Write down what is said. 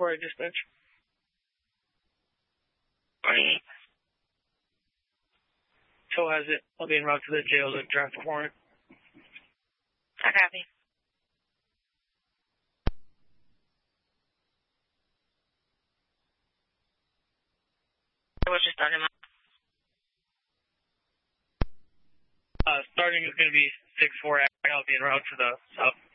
6-4 dispatch. 28. So has it. I'll be en route to the jail to draft a warrant. I copy. What's your starting amount? Starting is going to be 6-4. I'll be en route to the south.